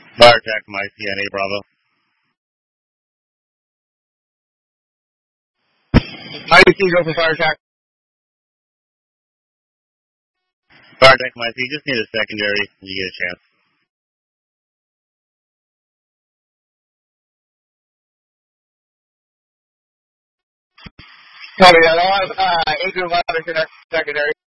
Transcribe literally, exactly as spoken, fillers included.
Fire attack my C N A Bravo. I C go for fire attack. Fire attack my C, just need a secondary when you get a chance. Copy that. I'll have uh, Adrian Ladder connect secondary.